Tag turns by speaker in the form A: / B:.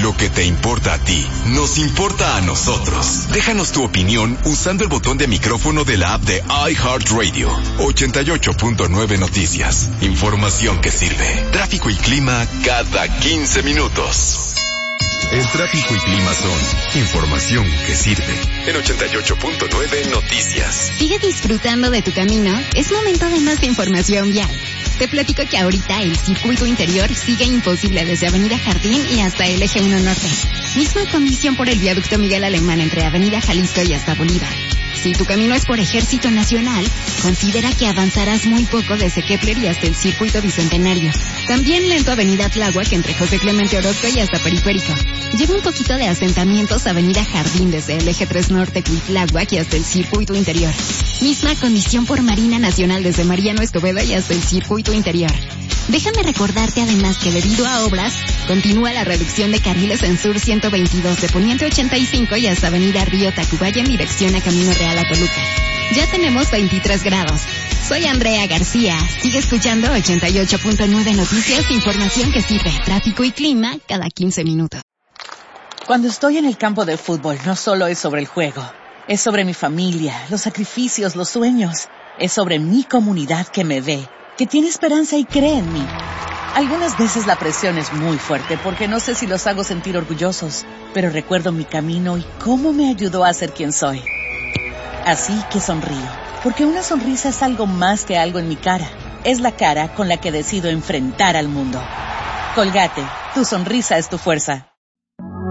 A: Lo que te importa a ti, nos importa a nosotros. Déjanos tu opinión usando el botón de micrófono de la app de iHeartRadio. 88.9 Noticias. Información que sirve. Tráfico y clima cada 15 minutos. El tráfico y clima son información que sirve. En 88.9 Noticias.
B: Sigue disfrutando de tu camino. Es momento de más información vial. Te platico que ahorita el circuito interior sigue imposible desde Avenida Jardín y hasta el Eje 1 Norte. Misma condición por el viaducto Miguel Alemán entre Avenida Jalisco y hasta Bolívar. Si tu camino es por Ejército Nacional, considera que avanzarás muy poco desde Kepler y hasta el circuito Bicentenario. También lento Avenida Tláhuac entre José Clemente Orozco y hasta Periférico. Lleva un poquito de asentamientos Avenida Jardín desde el Eje 3 Norte Cuitláhuac y hasta el circuito interior. Misma condición por Marina Nacional desde Mariano Escobedo y hasta el circuito interior. Déjame recordarte además que debido a obras, continúa la reducción de carriles en Sur 122 de Poniente 85 y hasta Avenida Río Tacubaya en dirección a Camino Real a Toluca. Ya tenemos 23 grados. Soy Andrea García. Sigue escuchando 88.9 Noticias, información que sirve. Tráfico y clima cada 15 minutos.
C: Cuando estoy en el campo de fútbol, no solo es sobre el juego. Es sobre mi familia, los sacrificios, los sueños. Es sobre mi comunidad que me ve, que tiene esperanza y cree en mí. Algunas veces la presión es muy fuerte porque no sé si los hago sentir orgullosos, pero recuerdo mi camino y cómo me ayudó a ser quien soy. Así que sonrío, porque una sonrisa es algo más que algo en mi cara. Es la cara con la que decido enfrentar al mundo. Colgate, tu sonrisa es tu fuerza.